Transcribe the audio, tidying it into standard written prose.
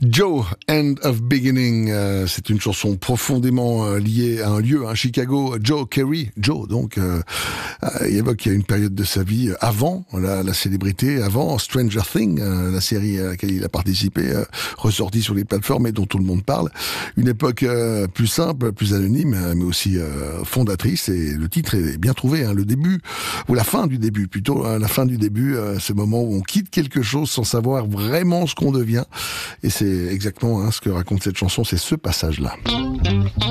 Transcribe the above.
Joe, End of Beginning, c'est une chanson profondément liée à un lieu, Chicago. Joe Carey, Joe donc, il évoque une période de sa vie avant la célébrité, avant Stranger Things, la série à laquelle il a participé, ressortie sur les plateformes et dont tout le monde parle. Une époque plus simple, plus anonyme, mais aussi fondatrice, et le titre est bien trouvé, le début, ou la fin du début plutôt, la fin du début, ce moment où on quitte quelque chose sans savoir vraiment ce qu'on devient, et c'est exactement ce que raconte cette chanson, c'est ce passage-là.